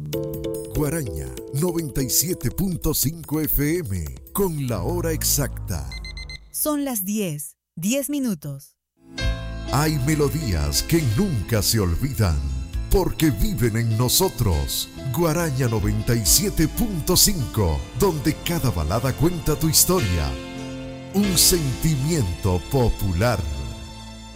Guaraña 97.5 FM con la hora exacta. Son las 10 minutos. Hay melodías que nunca se olvidan porque viven en nosotros. Guaraña 97.5, donde cada balada cuenta tu historia. Un sentimiento popular.